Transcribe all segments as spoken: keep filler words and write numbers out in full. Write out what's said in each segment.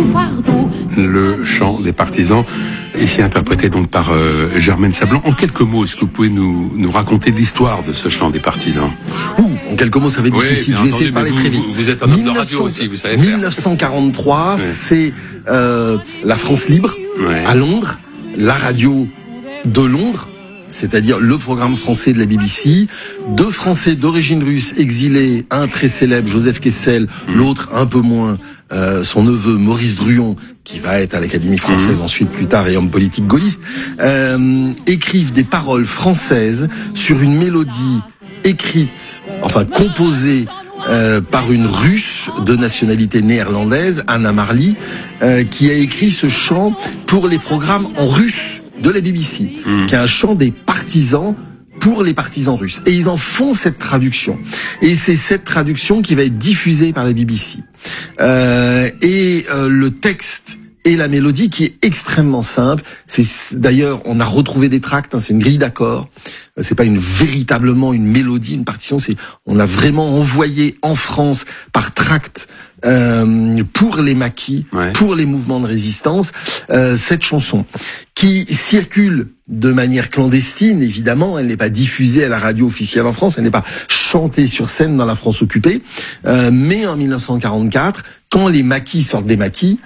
Le chant des partisans, ici interprété donc par euh, Germaine Sablon. En quelques mots, est-ce que vous pouvez nous, nous raconter l'histoire de ce chant des partisans? Ouh, en quelques mots, ça va être oui, difficile. Je vais essayer de parler vous, très vite. Vous, vous êtes un homme de radio aussi, vous savez faire. mille neuf cent quarante-trois, oui. C'est euh, la France libre, oui. à Londres, la radio de Londres, c'est-à-dire le programme français de la B B C, deux Français d'origine russe exilés, un très célèbre, Joseph Kessel, mmh. l'autre un peu moins, euh, son neveu Maurice Druon, qui va être à l'Académie française mmh. ensuite plus tard et homme politique gaulliste, euh, écrivent des paroles françaises sur une mélodie écrite, enfin composée Euh, par une Russe de nationalité néerlandaise, Anna Marley, euh, qui a écrit ce chant pour les programmes en russe de la B B C, mmh. qui est un chant des partisans pour les partisans russes. Et ils en font cette traduction. Et c'est cette traduction qui va être diffusée par la B B C. Euh, et euh, le texte et la mélodie qui est extrêmement simple. C'est d'ailleurs, on a retrouvé des tracts, hein, c'est une grille d'accords. C'est pas une véritablement une mélodie, une partition. C'est, on a vraiment envoyé en France par tract euh, pour les maquis, ouais. pour les mouvements de résistance, euh, cette chanson qui circule de manière clandestine. Évidemment, elle n'est pas diffusée à la radio officielle en France, elle n'est pas chantée sur scène dans la France occupée. Euh, mais en mille neuf cent quarante-quatre, quand les maquis sortent des maquis,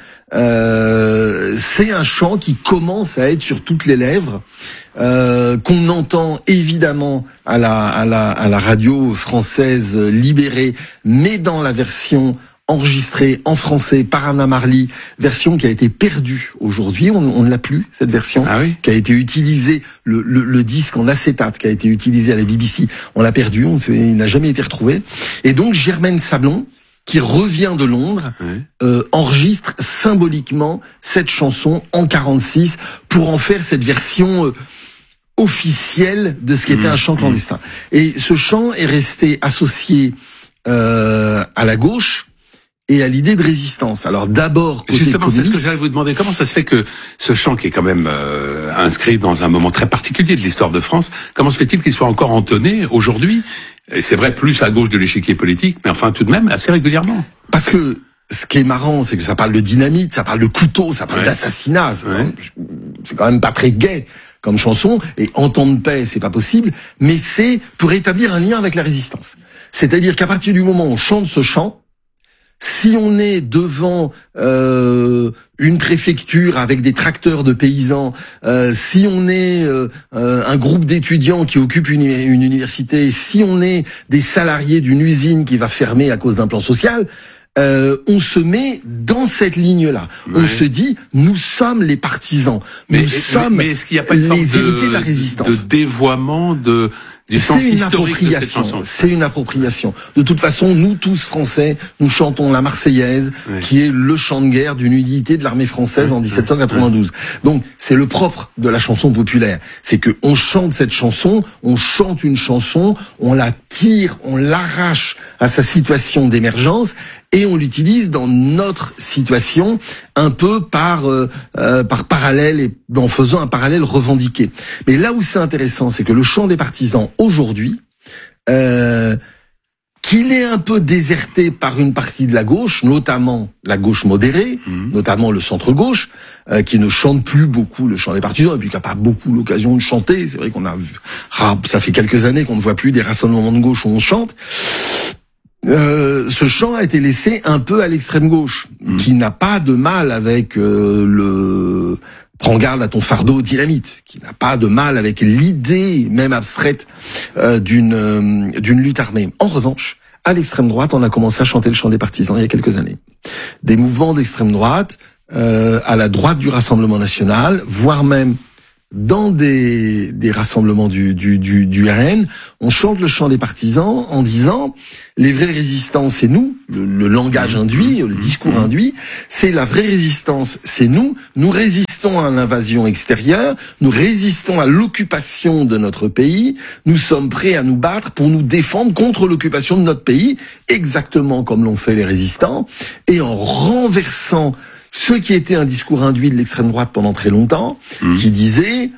Euh, c'est un chant qui commence à être sur toutes les lèvres, euh, qu'on entend évidemment à la, à la, à la radio française libérée, mais dans la version enregistrée en français par Anna Marley, version qui a été perdue aujourd'hui, on, on ne l'a plus, cette version, ah oui. qui a été utilisée, le, le, le disque en acétate qui a été utilisé à la B B C, on l'a perdu, on il n'a jamais été retrouvé. Et donc Germaine Sablon, qui revient de Londres, oui. euh, enregistre symboliquement cette chanson en quarante-six pour en faire cette version euh, officielle de ce qui était mmh, un chant clandestin. Mmh. Et ce chant est resté associé euh, à la gauche et à l'idée de résistance. Alors d'abord, côté justement, communiste, c'est ce que j'allais vous demander. Comment ça se fait que ce chant, qui est quand même euh, inscrit dans un moment très particulier de l'histoire de France, comment se fait-il qu'il soit encore entonné aujourd'hui? Et c'est vrai, plus à gauche de l'échiquier politique, mais enfin tout de même assez régulièrement. Parce que ce qui est marrant, c'est que ça parle de dynamite, ça parle de couteau, ça parle ouais. d'assassinat. C'est, ouais. c'est quand même pas très gai comme chanson. Et en temps de paix, c'est pas possible. Mais c'est pour établir un lien avec la résistance. C'est-à-dire qu'à partir du moment où on chante ce chant, si on est devant euh, une préfecture avec des tracteurs de paysans, euh, si on est euh, un groupe d'étudiants qui occupe une, une université, si on est des salariés d'une usine qui va fermer à cause d'un plan social, euh, on se met dans cette ligne-là. Ouais. On se dit, nous sommes les partisans, mais, nous sommes mais est-ce qu'il y a pas une les forme héritiers de, de la résistance, de dévoiement de C'est une appropriation. C'est une appropriation. De toute façon, nous tous Français, nous chantons la Marseillaise, oui. qui est le chant de guerre d'une unité de l'armée française en dix-sept cent quatre-vingt-douze. Donc, c'est le propre de la chanson populaire. C'est que on chante cette chanson, on chante une chanson, on la tire, on l'arrache à sa situation d'émergence et on l'utilise dans notre situation un peu par euh, euh, par parallèle et en faisant un parallèle revendiqué. Mais là où c'est intéressant, c'est que le chant des partisans aujourd'hui, euh, qu'il est un peu déserté par une partie de la gauche, notamment la gauche modérée, mmh. notamment le centre-gauche, euh, qui ne chante plus beaucoup le chant des partisans, et puis qui n'a pas beaucoup l'occasion de chanter. C'est vrai qu'on a vu, ah, ça fait quelques années qu'on ne voit plus des rassemblements de gauche où on chante. Euh, ce chant a été laissé un peu à l'extrême gauche, mmh. qui n'a pas de mal avec euh, le prends garde à ton fardeau dynamite, qui n'a pas de mal avec l'idée même abstraite euh, d'une euh, d'une lutte armée. En revanche, à l'extrême droite, on a commencé à chanter le chant des partisans il y a quelques années. Des mouvements d'extrême droite, euh, à la droite du Rassemblement national, voire même dans des, des rassemblements du, du, du, du R N, on chante le chant des partisans en disant les vrais résistants, c'est nous, le, le langage induit, le discours induit, c'est la vraie résistance, c'est nous, nous résistons à l'invasion extérieure, nous résistons à l'occupation de notre pays, nous sommes prêts à nous battre pour nous défendre contre l'occupation de notre pays, exactement comme l'ont fait les résistants, et en renversant ce qui était un discours induit de l'extrême droite pendant très longtemps, mmh. qui disait,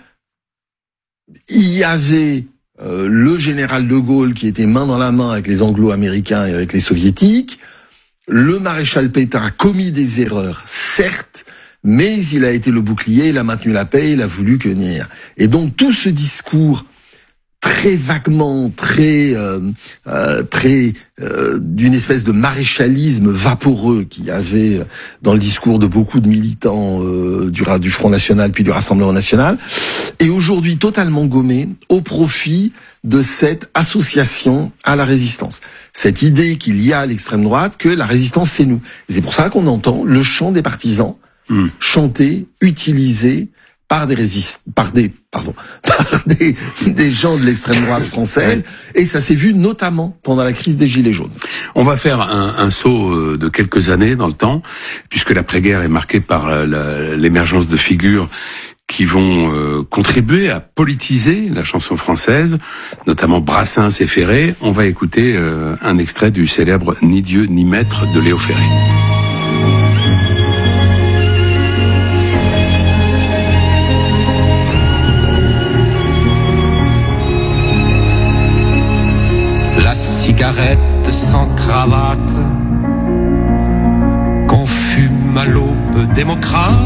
il y avait euh, le général de Gaulle qui était main dans la main avec les anglo-américains et avec les soviétiques, Le maréchal Pétain a commis des erreurs, certes, mais il a été le bouclier, il a maintenu la paix, il a voulu que venir. Et donc tout ce discours très vaguement, très, euh, euh, très euh, d'une espèce de maréchalisme vaporeux qu'il y avait dans le discours de beaucoup de militants euh, du, du Front National puis du Rassemblement National, est aujourd'hui totalement gommé au profit de cette association à la résistance. Cette idée qu'il y a à l'extrême droite que la résistance c'est nous. Et c'est pour ça qu'on entend le chant des partisans mmh. chanté, utilisé par des résist... par des pardon par des des gens de l'extrême droite française, et ça s'est vu notamment pendant la crise des Gilets jaunes. On va faire un, un saut de quelques années dans le temps, puisque l'après-guerre est marquée par la, l'émergence de figures qui vont euh, contribuer à politiser la chanson française, notamment Brassens et Ferré. On va écouter euh, un extrait du célèbre Ni Dieu ni Maître de Léo Ferré. La cigarette sans cravate, qu'on fume à l'aube démocrate.